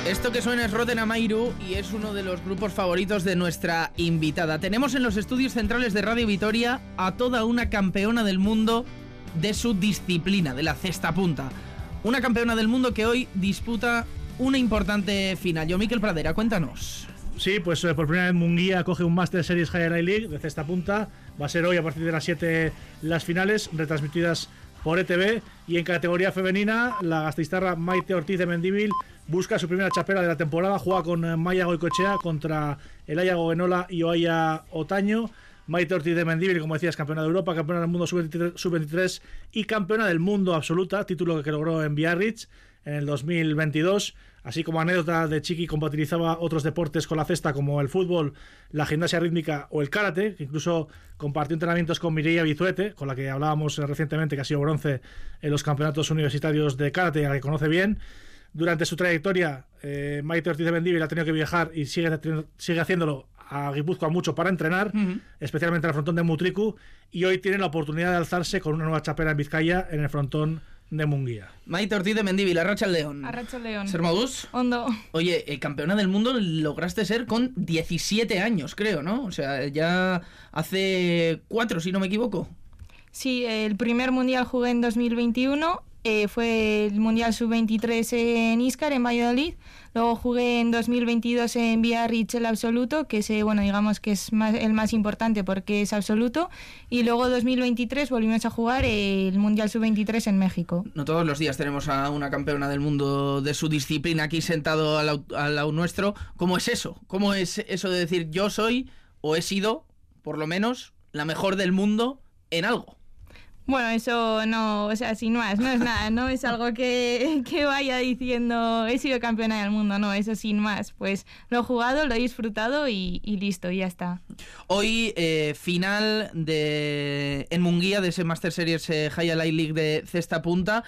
Esto que suena es Roten Amairu y es uno de los grupos favoritos de nuestra invitada. Tenemos en los estudios centrales de Radio Vitoria a toda una campeona del mundo de su disciplina, de la cesta punta. Una campeona del mundo que hoy disputa una importante final. Yo, Miquel Pradera, cuéntanos. Sí, pues por primera vez Munguía coge un Master Series Highlight League de cesta punta. Va a ser hoy a partir de las 7 las finales, retransmitidas por ETV. Y en categoría femenina, la gasteiztarra Maite Ortiz de Mendívil busca su primera chapela de la temporada. Juega con Maia Goicoechea contra Elaia Gogenola y Oaya Otaño. Maite Ortiz de Mendívil, como decías, campeona de Europa, campeona del mundo sub-23 y campeona del mundo absoluta, título que logró en Biarritz en el 2022. Así como anécdota de Chiqui, compatibilizaba otros deportes con la cesta como el fútbol, la gimnasia rítmica o el karate, que incluso compartió entrenamientos con Mireia Bizuete, con la que hablábamos recientemente, que ha sido bronce en los campeonatos universitarios de karate, a la que conoce bien. Durante su trayectoria, Maite Ortiz de Mendívil ha tenido que viajar y sigue haciéndolo a Guipúzcoa mucho para entrenar, especialmente al frontón de Mutriku, y hoy tiene la oportunidad de alzarse con una nueva chapela en Vizcaya en el frontón de Munguía. Maite Ortiz de Mendívil, Arratsaldeon. Arratsaldeon. ¿Ser modus? Ondo. Oye, campeona del mundo lograste ser con 17 años, creo, ¿no? O sea, ya hace 4, si no me equivoco. Sí, el primer mundial jugué en 2021. Fue el Mundial Sub-23 en Íscar, en Valladolid. Luego jugué en 2022 en Biarritz el absoluto, que es, digamos que es el más importante porque es absoluto. Y luego 2023 volvimos a jugar el Mundial Sub-23 en México. No todos los días tenemos a una campeona del mundo de su disciplina aquí sentado al lado nuestro. ¿Cómo es eso? ¿Cómo es eso de decir yo soy, o he sido, por lo menos, la mejor del mundo en algo? Bueno, eso no, o sea, sin más, no es nada, no es algo que vaya diciendo he sido campeona del mundo, no, eso sin más, pues lo he jugado, lo he disfrutado y listo, ya está. Hoy final en Munguía de ese Master Series Highlight League de cesta punta.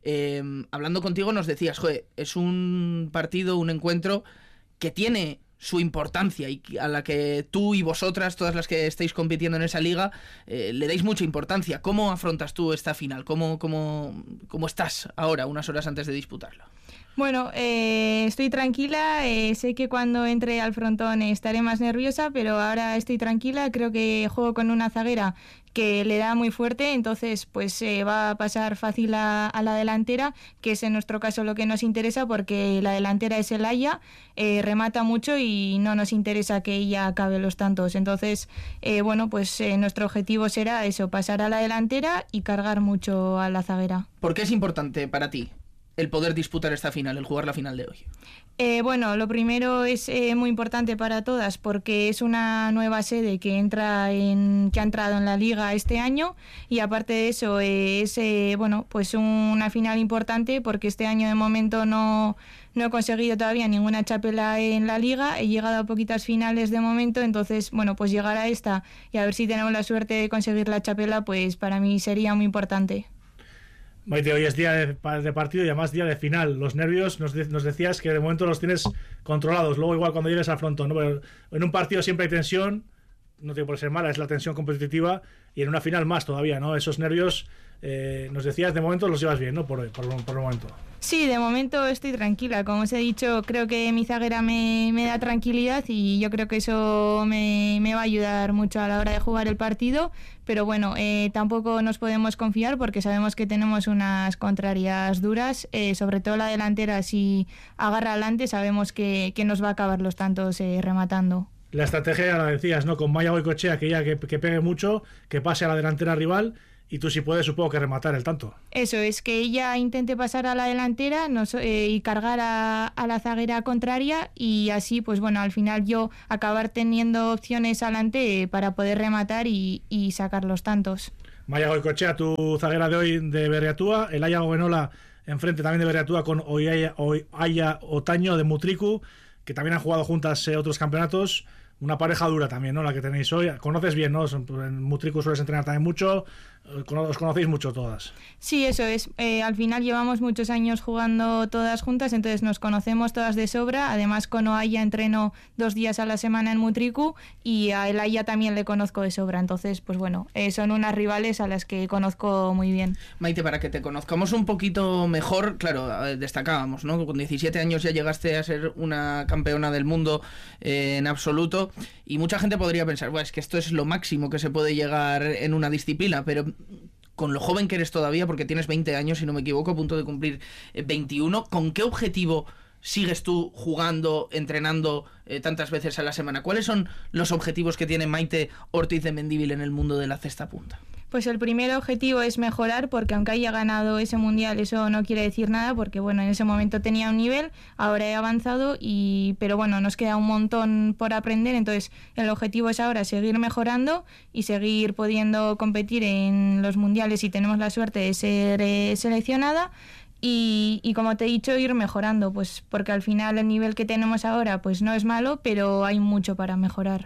Hablando contigo nos decías, joder, es un partido, un encuentro que tiene su importancia y a la que tú y vosotras, todas las que estáis compitiendo en esa liga, le dais mucha importancia. ¿Cómo afrontas tú esta final? ¿Cómo estás ahora, unas horas antes de disputarla? Bueno, estoy tranquila, sé que cuando entre al frontón estaré más nerviosa, pero ahora estoy tranquila, creo que juego con una zaguera que le da muy fuerte, entonces pues va a pasar fácil a la delantera, que es en nuestro caso lo que nos interesa, porque la delantera es Elaia, remata mucho y no nos interesa que ella acabe los tantos, entonces pues nuestro objetivo será eso, pasar a la delantera y cargar mucho a la zaguera. ¿Por qué es importante para ti el poder disputar esta final, el jugar la final de hoy? Lo primero es muy importante para todas porque es una nueva sede que ha entrado en la liga este año, y aparte de eso es pues una final importante porque este año de momento no he conseguido todavía ninguna chapela en la liga, he llegado a poquitas finales de momento, entonces pues llegar a esta y a ver si tenemos la suerte de conseguir la chapela, pues para mí sería muy importante. Maite, hoy es día de partido y además día de final. Los nervios, nos decías que de momento los tienes controlados. Luego igual cuando llegues al frontón, ¿no? Pero en un partido siempre hay tensión, no tiene por ser mala, es la tensión competitiva, y en una final más todavía, ¿no? Esos nervios, nos decías, de momento los llevas bien, ¿no? Por el momento. Sí, de momento estoy tranquila. Como os he dicho, creo que mi zaguera me da tranquilidad y yo creo que eso me va a ayudar mucho a la hora de jugar el partido. Pero tampoco nos podemos confiar porque sabemos que tenemos unas contrarias duras. Sobre todo la delantera, si agarra adelante, sabemos que nos va a acabar los tantos rematando. La estrategia ya la decías, ¿no? Con Maia Goicoechea, que ella que pegue mucho, que pase a la delantera rival. Y tú, si puedes, supongo que rematar el tanto. Eso es, que ella intente pasar a la delantera y cargar a la zaguera contraria, y así, pues al final yo acabar teniendo opciones adelante para poder rematar y sacar los tantos. Maia Goicoechea, tu zaguera de hoy de Berriatúa, Elaia Gogenola enfrente también de Berriatúa con Oaya Otaño de Mutriku, que también han jugado juntas otros campeonatos. Una pareja dura también, ¿no? La que tenéis hoy. Conoces bien, ¿no? En Mutriku sueles entrenar también mucho. os conocéis mucho todas. Sí, eso es. Al final llevamos muchos años jugando todas juntas, entonces nos conocemos todas de sobra. Además, con Oaya entreno 2 días a la semana en Mutriku y a Elaya también le conozco de sobra. Entonces, pues bueno, son unas rivales a las que conozco muy bien. Maite, para que te conozcamos un poquito mejor, claro, destacábamos, ¿no? Con 17 años ya llegaste a ser una campeona del mundo en absoluto, y mucha gente podría pensar, bueno, es que esto es lo máximo que se puede llegar en una disciplina, pero con lo joven que eres todavía, porque tienes 20 años, si no me equivoco, a punto de cumplir 21, ¿con qué objetivo sigues tú jugando, entrenando tantas veces a la semana? ¿Cuáles son los objetivos que tiene Maite Ortiz de Mendívil en el mundo de la cesta punta? Pues el primer objetivo es mejorar, porque aunque haya ganado ese mundial, eso no quiere decir nada, porque bueno, en ese momento tenía un nivel, ahora he avanzado, pero bueno, nos queda un montón por aprender. Entonces el objetivo es ahora seguir mejorando y seguir pudiendo competir en los mundiales si tenemos la suerte de ser seleccionada. Y como te he dicho, ir mejorando, pues porque al final el nivel que tenemos ahora pues no es malo, pero hay mucho para mejorar.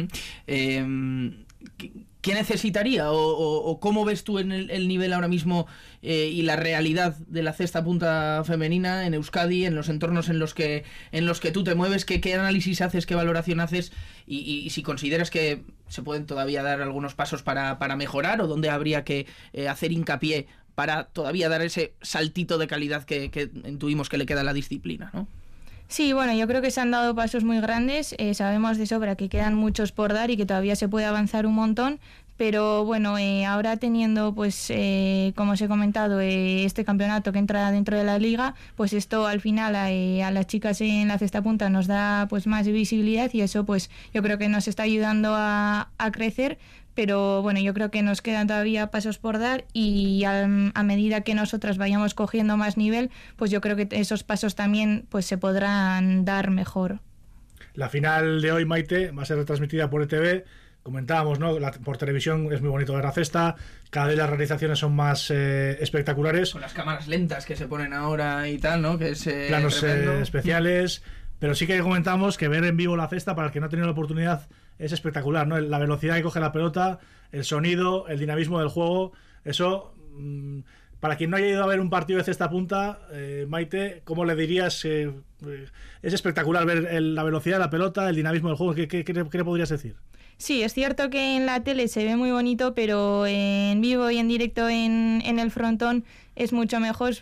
¿Qué necesitaría o cómo ves tú en el nivel ahora mismo y la realidad de la cesta punta femenina en Euskadi, en los entornos en los que tú te mueves? ¿Qué análisis haces, qué valoración haces y si consideras que se pueden todavía dar algunos pasos para mejorar, o dónde habría que hacer hincapié para todavía dar ese saltito de calidad que intuimos que le queda a la disciplina, ¿no? Sí, bueno, yo creo que se han dado pasos muy grandes, sabemos de sobra que quedan muchos por dar y que todavía se puede avanzar un montón, pero bueno, ahora teniendo, pues, como os he comentado, este campeonato que entra dentro de la liga, pues esto al final a las chicas en la cesta punta nos da pues más visibilidad, y eso pues yo creo que nos está ayudando a crecer. Pero bueno, yo creo que nos quedan todavía pasos por dar, y a medida que nosotras vayamos cogiendo más nivel, pues yo creo que esos pasos también pues se podrán dar mejor. La final de hoy, Maite, va a ser retransmitida por ETV. Comentábamos, ¿no? Por televisión es muy bonito ver la cesta, cada vez las realizaciones son más espectaculares. Con las cámaras lentas que se ponen ahora y tal, ¿no? Que es planos especiales. Pero sí que comentamos que ver en vivo la cesta, para el que no ha tenido la oportunidad, es espectacular, ¿no? La velocidad que coge la pelota, el sonido, el dinamismo del juego, eso, para quien no haya ido a ver un partido de cesta punta, Maite, ¿cómo le dirías? Es espectacular ver la velocidad de la pelota, el dinamismo del juego. ¿Qué le podrías decir? Sí, es cierto que en la tele se ve muy bonito, pero en vivo y en directo en el frontón es mucho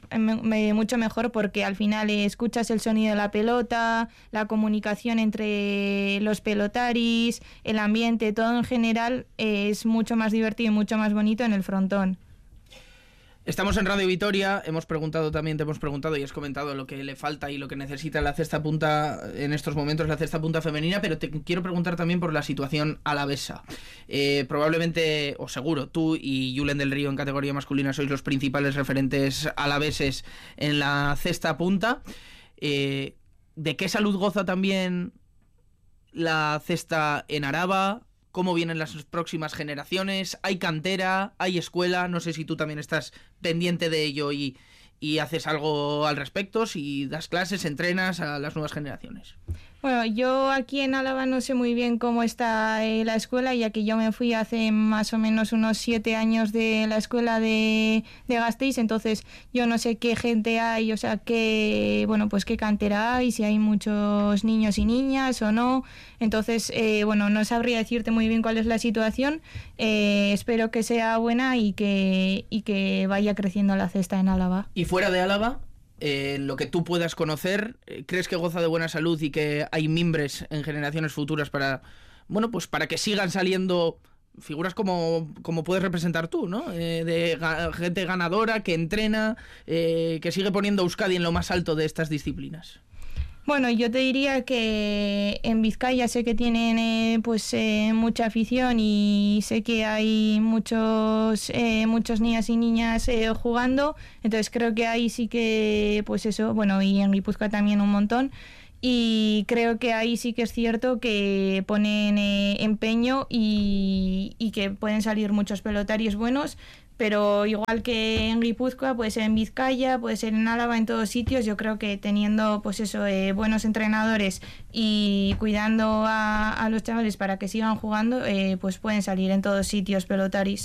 mejor, porque al final escuchas el sonido de la pelota, la comunicación entre los pelotaris, el ambiente, todo en general es mucho más divertido y mucho más bonito en el frontón. Estamos en Radio Vitoria, te hemos preguntado y has comentado lo que le falta y lo que necesita la cesta punta en estos momentos, la cesta punta femenina, pero te quiero preguntar también por la situación alavesa. Probablemente, o seguro, tú y Julen del Río en categoría masculina sois los principales referentes alaveses en la cesta punta. ¿De qué salud goza también la cesta en Araba? ¿Cómo vienen las próximas generaciones? ¿Hay cantera? ¿Hay escuela? No sé si tú también estás pendiente de ello y haces algo al respecto, si das clases, entrenas a las nuevas generaciones. Bueno, yo aquí en Álava no sé muy bien cómo está la escuela, ya que yo me fui hace más o menos unos 7 años de la escuela de Gasteiz, entonces yo no sé qué gente hay, o sea, qué cantera hay, si hay muchos niños y niñas o no. Entonces, no sabría decirte muy bien cuál es la situación. Espero que sea buena y que vaya creciendo la cesta en Álava. ¿Y fuera de Álava? Lo que tú puedas conocer, ¿crees que goza de buena salud y que hay mimbres en generaciones futuras para que sigan saliendo figuras como puedes representar tú, ¿no? De gente ganadora, que entrena, que sigue poniendo a Euskadi en lo más alto de estas disciplinas? Bueno, yo te diría que en Vizcaya sé que tienen mucha afición y sé que hay muchos niños y niñas jugando, entonces creo que ahí sí que y en Guipúzcoa también un montón, y creo que ahí sí que es cierto que ponen empeño y que pueden salir muchos pelotarios buenos. Pero igual que en Guipúzcoa, puede ser en Vizcaya, puede ser en Álava, en todos sitios, yo creo que teniendo buenos entrenadores y cuidando a los chavales para que sigan jugando, pueden salir en todos sitios pelotaris.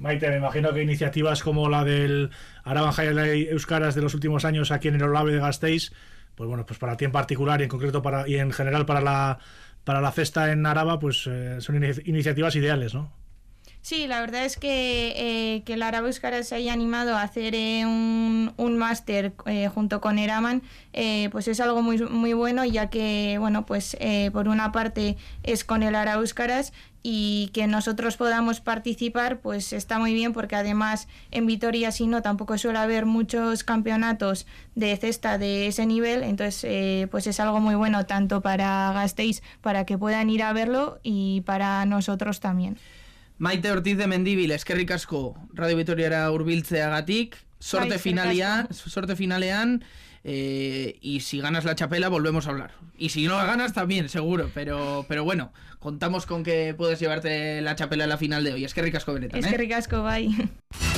Maite, me imagino que iniciativas como la del Araban Jaialai Euskaras de los últimos años aquí en el Olave de Gasteiz, pues bueno, pues para ti en particular y en concreto y en general para la cesta en Araba, pues son iniciativas ideales, ¿no? Sí, la verdad es que el Araba Euskaras se haya animado a hacer un máster junto con Eraman, pues es algo muy, muy bueno, ya que, bueno, pues por una parte es con el Araba Euskaras, y que nosotros podamos participar pues está muy bien, porque además en Vitoria, si no, tampoco suele haber muchos campeonatos de cesta de ese nivel, entonces pues es algo muy bueno tanto para Gasteiz, para que puedan ir a verlo, y para nosotros también. Maite Ortiz de Mendívil, eskerrik asko Radio Vitoriara hurbiltzeagatik, sorte finalean, y si ganas la txapela volvemos a hablar. Y si no la ganas también, seguro, pero bueno, contamos con que puedes llevarte la txapela a la final de hoy. Eskerrik asko benetan, Eskerrik asko, bai.